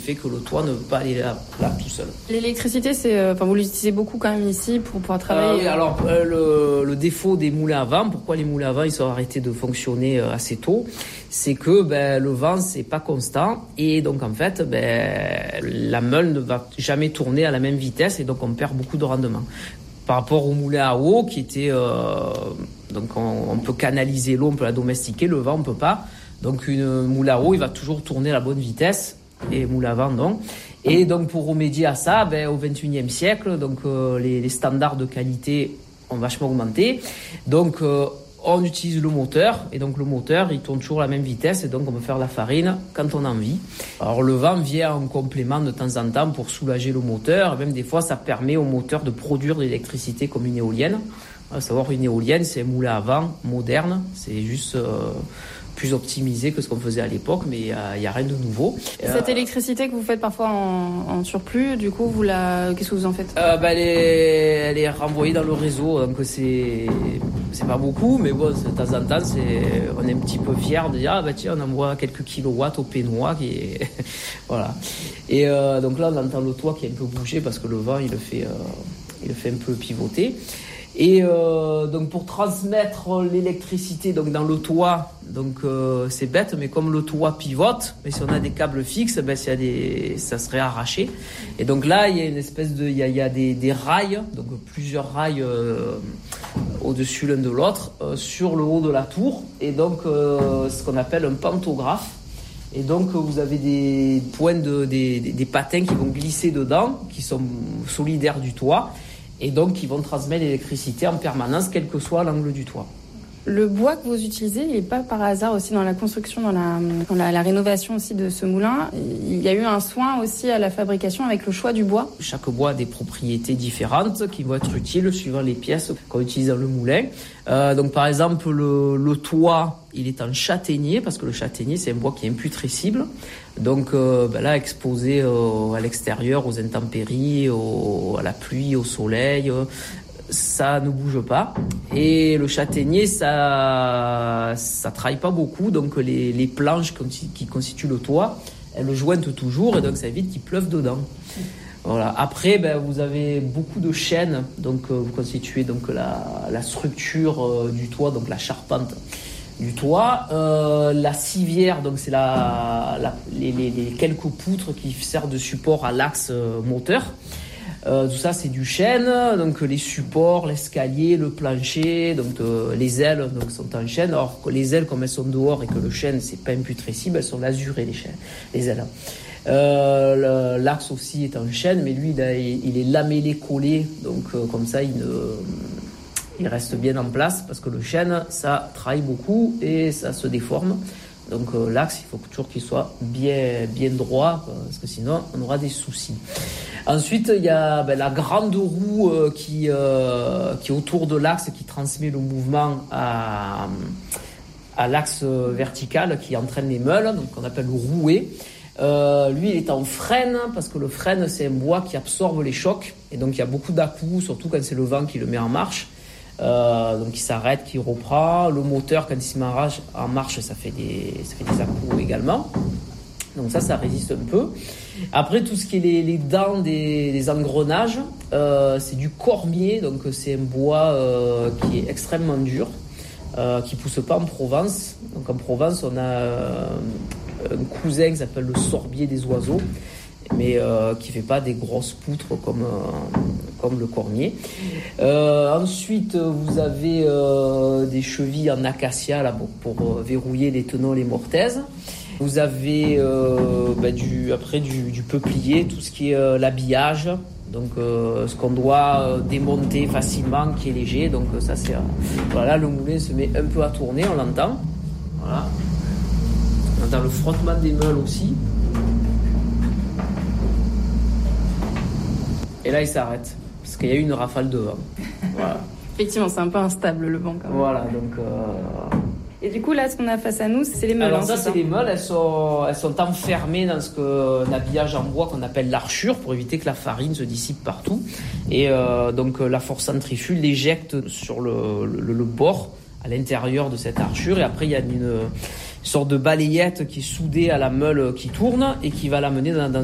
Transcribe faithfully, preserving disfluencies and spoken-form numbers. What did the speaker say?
fait que le toit ne peut pas aller là, là tout seul. L'électricité, c'est, euh, enfin, vous l'utilisez beaucoup quand même ici pour pouvoir travailler. Euh, oui, alors euh, le, le défaut des moulins à vent, pourquoi les moulins à vent ils sont arrêtés de fonctionner euh, assez tôt, c'est que ben, le vent c'est pas constant et donc en fait ben, la meule ne va jamais tourner à la même vitesse et donc on perd beaucoup de rendement. Par rapport au moulin à eau qui était euh, donc on, on peut canaliser l'eau, on peut la domestiquer, le vent on peut pas. Donc une moulin à eau il va toujours tourner à la bonne vitesse et moulin à vent non. Et donc pour remédier à ça, ben, au vingt et unième siècle, donc euh, les, les standards de qualité ont vachement augmenté. Donc euh, on utilise le moteur et donc le moteur il tourne toujours à la même vitesse et donc on peut faire la farine quand on a envie. Alors le vent vient en complément de temps en temps pour soulager le moteur. Même des fois ça permet au moteur de produire de l'électricité comme une éolienne. À savoir une éolienne c'est un moulin à vent moderne, c'est juste euh, plus optimisé que ce qu'on faisait à l'époque, mais il euh, n'y a, a rien de nouveau. Cette euh, électricité que vous faites parfois en, en surplus, du coup, vous la, qu'est-ce que vous en faites? euh, bah, elle, est, elle est renvoyée dans le réseau, donc c'est, c'est pas beaucoup, mais bon, de temps en temps, c'est, on est un petit peu fiers de dire, ah bah tiens, on envoie quelques kilowatts au Pénois, qui est, voilà. Et euh, donc là, on entend le toit qui est un peu bougé parce que le vent, il le fait, euh, il le fait un peu pivoter. Et euh, donc pour transmettre l'électricité donc dans le toit, donc euh, c'est bête, mais comme le toit pivote, mais si on a des câbles fixes, ben s'il y a des, ça serait arraché. Et donc là il y a une espèce de, il y a, il y a des, des rails, donc plusieurs rails euh, au-dessus l'un de l'autre euh, sur le haut de la tour, et donc euh, ce qu'on appelle un pantographe. Et donc vous avez des points de, des, des, des patins qui vont glisser dedans, qui sont solidaires du toit. Et donc, ils vont transmettre l'électricité en permanence, quel que soit l'angle du toit. Le bois que vous utilisez, il n'est pas par hasard aussi dans la construction, dans la, dans la, la rénovation aussi de ce moulin. Il y a eu un soin aussi à la fabrication avec le choix du bois. Chaque bois a des propriétés différentes qui vont être utiles suivant les pièces qu'on utilise dans le moulin. Euh, donc, par exemple, le, le toit, il est en châtaignier parce que le châtaignier, c'est un bois qui est imputrescible. Donc euh, ben là, exposé euh, à l'extérieur, aux intempéries, au, à la pluie, au soleil, euh, ça ne bouge pas. Et le châtaignier, ça ça travaille pas beaucoup, donc les, les planches qui constituent le toit, elles le jointent toujours et donc ça évite qu'il pleuve dedans. Voilà. Après, ben, vous avez beaucoup de chaînes, donc euh, vous constituez donc la, la structure euh, du toit, donc la charpente du toit, euh, la civière, donc c'est la, la les, les, les quelques poutres qui servent de support à l'axe euh, moteur. Euh, tout ça c'est du chêne, donc les supports, l'escalier, le plancher, donc euh, les ailes donc sont en chêne. Alors que les ailes, comme elles sont dehors et que le chêne c'est pas imputrescible, elles sont lasurées les chênes, les ailes. Euh, le, l'axe aussi est en chêne, mais lui il, a, il est lamellé collé, donc euh, comme ça il ne il reste bien en place parce que le chêne, ça travaille beaucoup et ça se déforme. Donc euh, l'axe, il faut toujours qu'il soit bien, bien droit parce que sinon on aura des soucis. Ensuite, il y a ben, la grande roue euh, qui, euh, qui est autour de l'axe qui transmet le mouvement à, à l'axe vertical qui entraîne les meules, donc qu'on appelle le rouet. Euh, lui, il est en frêne parce que le frêne, c'est un bois qui absorbe les chocs et donc il y a beaucoup d'à-coups, surtout quand c'est le vent qui le met en marche. Euh, donc il s'arrête, il reprend. Le moteur, quand il se met en marche, ça fait des, ça fait des à-coups également. Donc ça, ça résiste un peu. Après, tout ce qui est les, les dents des, des engrenages, euh, c'est du cormier. Donc c'est un bois euh, qui est extrêmement dur, euh, qui pousse pas en Provence. Donc en Provence, on a euh, un cousin qui s'appelle le sorbier des oiseaux, mais euh, qui fait pas des grosses poutres comme euh, comme le cormier. Euh, ensuite, vous avez euh, des chevilles en acacia là pour, pour euh, verrouiller les tenons, les mortaises. Vous avez euh, bah, du après du, du peuplier, tout ce qui est euh, l'habillage. Donc euh, ce qu'on doit euh, démonter facilement, qui est léger. Donc euh, ça c'est euh, voilà, le moulin se met un peu à tourner, on l'entend. Voilà. On entend le frottement des meules aussi. Et là, il s'arrête, parce qu'il y a eu une rafale de vent. Voilà. Effectivement, c'est un peu instable le vent quand même. Voilà, donc... Euh... Et du coup, là, ce qu'on a face à nous, c'est les meules. Alors hein, ça, c'est c'est ça. Les meules, elles sont, elles sont enfermées dans ce que, un habillage en bois qu'on appelle l'archure, pour éviter que la farine se dissipe partout. Et euh, donc, la force centrifuge l'éjecte sur le, le, le bord, à l'intérieur de cette archure. Et après, il y a une... une sorte de balayette qui est soudée à la meule qui tourne et qui va l'amener dans, dans